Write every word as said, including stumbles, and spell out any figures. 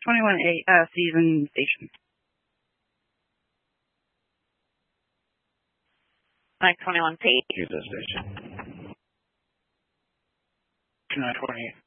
twenty-one A uh, season station. Mike twenty-one P. Use that station. two nine twenty-eight.